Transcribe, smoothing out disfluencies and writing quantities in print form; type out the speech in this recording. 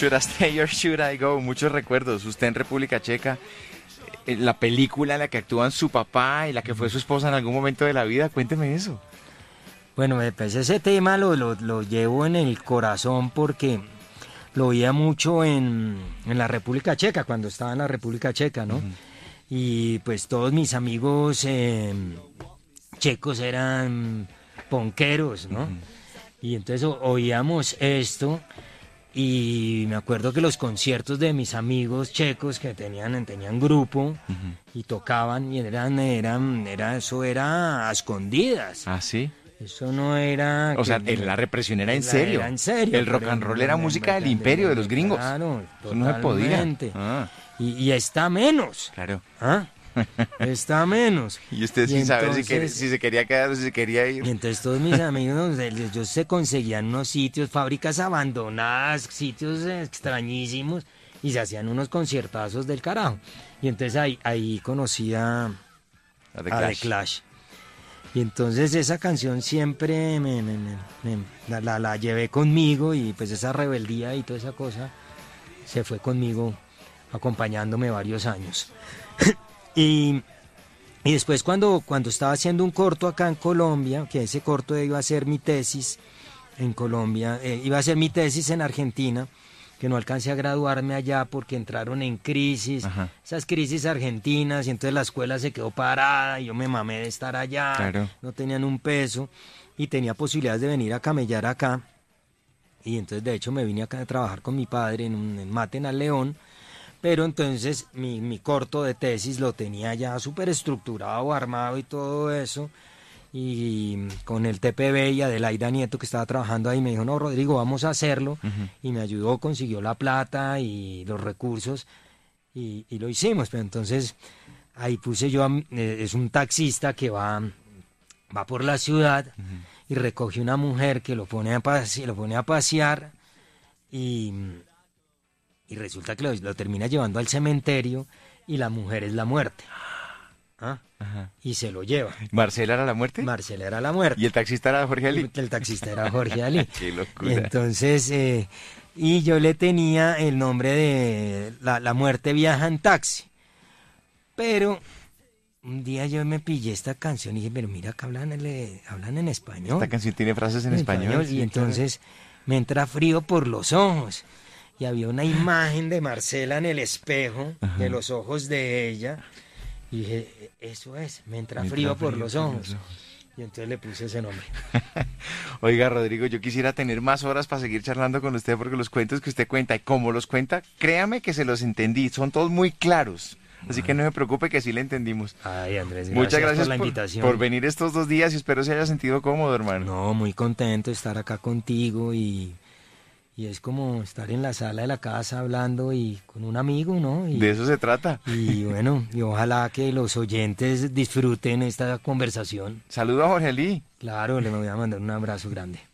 Should I Stay or Should I Go? Muchos recuerdos. Usted en República Checa, la película en la que actúan su papá y la que fue su esposa en algún momento de la vida. Cuénteme eso. Bueno, pues ese tema lo llevo en el corazón porque lo oía mucho en la República Checa, cuando estaba en la República Checa, ¿no? Y pues todos mis amigos checos eran ponqueros, ¿no? Y entonces oíamos esto y me acuerdo que los conciertos de mis amigos checos que tenían grupo y tocaban y eso era a escondidas. ¿Ah, sí? Eso no era... O sea, la represión era en serio. Era en serio. El rock and roll era música del imperio, de los gringos. Claro, eso no se podía. Y está menos. Claro. ¿Ah? Está menos. Y usted sin saber si se quería quedar o si se quería ir. Y entonces todos mis amigos, ellos se conseguían unos sitios, fábricas abandonadas, sitios extrañísimos, y se hacían unos conciertazos del carajo. Y entonces ahí conocí a The Clash. Y entonces esa canción siempre la llevé conmigo, y pues esa rebeldía y toda esa cosa se fue conmigo acompañándome varios años. Y después cuando estaba haciendo un corto acá en Colombia, que ese corto iba a ser mi tesis en Colombia, iba a ser mi tesis en Argentina, que no alcancé a graduarme allá porque entraron en crisis, esas crisis argentinas, y entonces la escuela se quedó parada y yo me mamé de estar allá, claro. No tenían un peso y tenía posibilidades de venir a camellar acá, y entonces de hecho me vine acá a trabajar con mi padre en Maten al León. Pero entonces mi corto de tesis lo tenía ya súper estructurado, armado y todo eso. Y con el TPB y Adelaida Nieto, que estaba trabajando ahí, me dijo, no, Rodrigo, vamos a hacerlo. Y me ayudó, consiguió la plata y los recursos y lo hicimos. Pero entonces ahí puse yo, es un taxista que va por la ciudad y recoge una mujer que lo pone a pasear y resulta que lo termina llevando al cementerio y la mujer es la muerte. Y se lo lleva. ¿Marcela era la muerte? Marcela era la muerte. ¿Y el taxista era Jorge Ali? El taxista era Jorge Ali. ¡Qué locura! Y entonces, y yo le tenía el nombre de La muerte viaja en taxi. Pero un día yo me pillé esta canción y dije, pero mira que hablan en español. Esta canción tiene frases en español. Y entonces me entra frío por los ojos. Y había una imagen de Marcela en el espejo, de los ojos de ella. Y dije, eso es, me entra frío por los ojos. Y entonces le puse ese nombre. Oiga, Rodrigo, yo quisiera tener más horas para seguir charlando con usted, porque los cuentos que usted cuenta y cómo los cuenta, créame que se los entendí, son todos muy claros. Así que no me preocupe, que sí le entendimos. Ay, Andrés, muchas gracias por la invitación. Por venir estos 2 días, y espero se haya sentido cómodo, hermano. No, muy contento de estar acá contigo y es como estar en la sala de la casa hablando y con un amigo, ¿no? De eso se trata. Y bueno, y ojalá que los oyentes disfruten esta conversación. Saludo a Jorge Ali. Claro, le voy a mandar un abrazo grande.